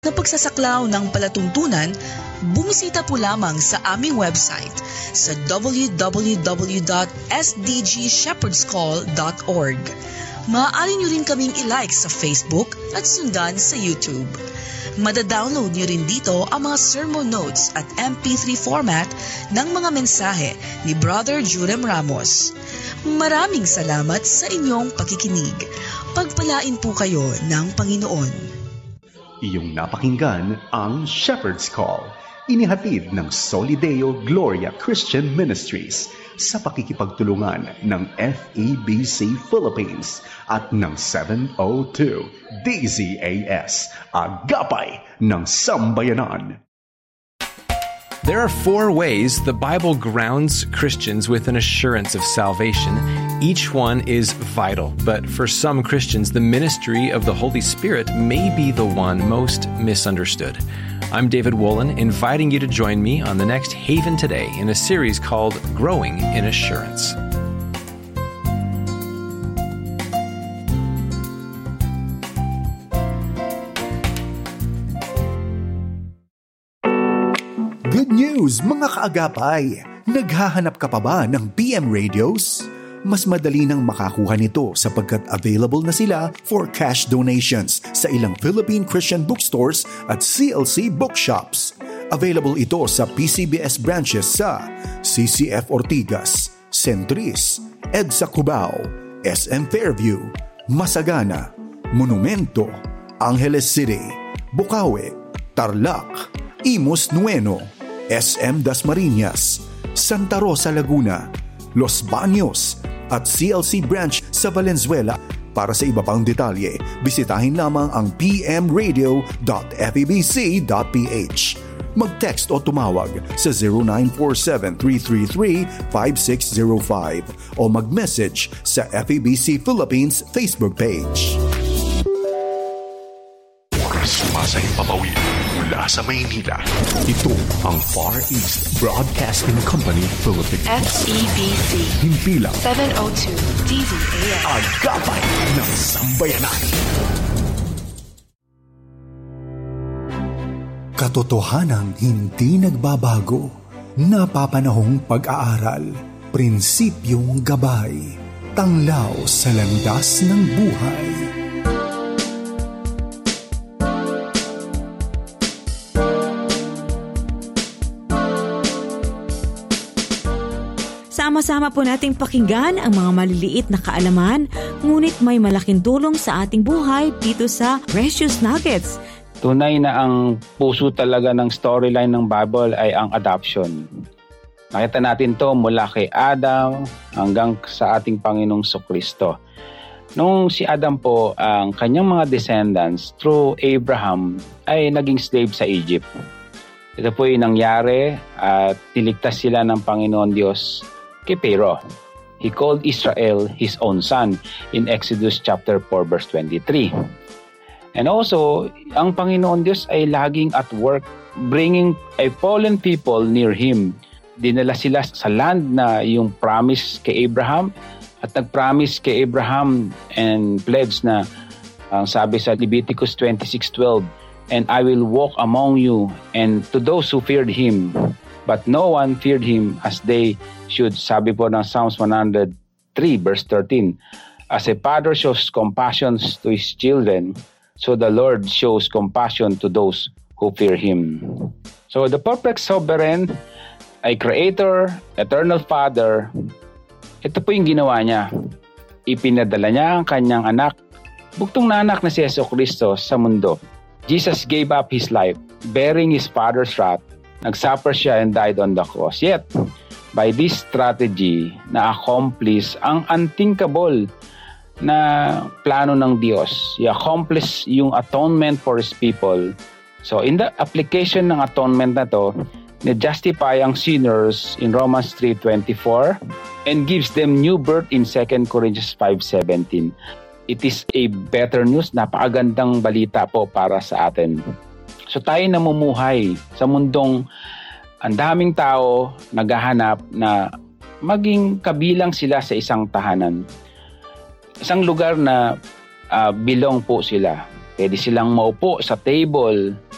Sa pagsasaklaw ng palatuntunan, bumisita po lamang sa aming website sa www.sdgshepherdscall.org. Maaari nyo rin kaming i-like sa Facebook at sundan sa YouTube. Madadownload nyo rin dito ang mga sermon notes at MP3 format ng mga mensahe ni Brother Jurem Ramos. Maraming salamat sa inyong pakikinig. Pagpalain po kayo ng Panginoon. Iyong napakinggan ang Shepherd's Call, inihatid ng Solideo Gloria Christian Ministries sa pakikipagtulungan ng FEBC Philippines at ng 702 DZAS, Agapay ng Sambayanan. There are 4 ways the Bible grounds Christians with an assurance of salvation. Each one is vital, but for some Christians, the ministry of the Holy Spirit may be the one most misunderstood. I'm David Wolin, inviting you to join me on the next Haven Today in a series called Growing in Assurance. Good news, mga kaagapay! Naghahanap ka pa ba ng PM radios? Mas madali nang makakuha nito sapagkat available na sila for cash donations sa ilang Philippine Christian bookstores at CLC bookshops. Available ito sa PCBS branches sa CCF Ortigas, Centris, EDSA Cubao, SM Fairview, Masagana, Monumento, Angeles City, Bukawi, Tarlac, Imus Nueno, SM Dasmariñas, Santa Rosa Laguna, Los Baños at CLC branch sa Valenzuela. Para sa iba pang detalye, bisitahin lamang ang pmradio.febc.ph. Mag-text o tumawag sa 0947-333-5605 o mag-message sa FEBC Philippines Facebook page. Sumasayang papawid mula sa Maynila. Ito ang Far East Broadcasting Company Philippines. FEBC. Himpilang 702 DZAS. Agapay ng Sambayanan. Katotohanang hindi nagbabago, napapanahong pag-aaral, prinsipyong gabay, tanglaw sa landas ng buhay. Sama-sama po nating pakinggan ang mga maliliit na kaalaman, ngunit may malaking tulong sa ating buhay dito sa Precious Nuggets. Tunay na ang puso talaga ng storyline ng Bible ay ang adoption. Nakita natin to mula kay Adam hanggang sa ating Panginoong Kristo. Nung si Adam po, ang kanyang mga descendants through Abraham ay naging slave sa Egypt. Ito po yung nangyari at niligtas sila ng Panginoon Diyos kay Pharaoh. He called Israel his own son in Exodus chapter 4 verse 23. And also, ang Panginoon Diyos ay laging at work bringing a fallen people near Him. Dinala sila sa land na yung promise kay Abraham at nag-promise kay Abraham and pledge na ang sabi sa Leviticus 26:12, "And I will walk among you and to those who feared Him. But no one feared Him as they should." Sabi po ng Psalms 103 verse 13, "As a father shows compassion to his children, so the Lord shows compassion to those who fear Him." So the perfect sovereign, ay Creator, Eternal Father, ito po yung ginawa niya. Ipinadala niya ang kanyang anak, buktong na anak na si Jesucristo sa mundo. Jesus gave up His life, bearing His Father's wrath. Nag-suffer siya and died on the cross. Yet, by this strategy, na-accomplish ang unthinkable na plano ng Diyos. I-accomplish yung atonement for His people. So, in the application ng atonement na to, na-justify ang sinners in Romans 3:24 and gives them new birth in 2 Corinthians 5:17. It is a better news, napakagandang balita po para sa atin. So tayo namumuhay sa mundong ang daming tao naghahanap na maging kabilang sila sa isang tahanan. Isang lugar na belong po sila. Pwede silang maupo sa table